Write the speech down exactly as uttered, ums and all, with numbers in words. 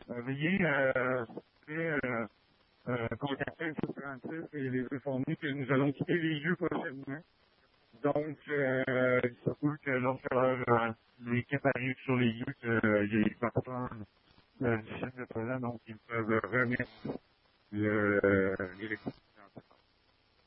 euh, veuillez euh, euh, euh, contacter le groupe Francis et les informer que nous allons quitter les lieux prochainement. Donc, euh, il se peut que lorsque euh, l'équipe arrive sur les lieux, que euh, les partenaires euh, du chef de projet, donc ils peuvent remettre le, euh, les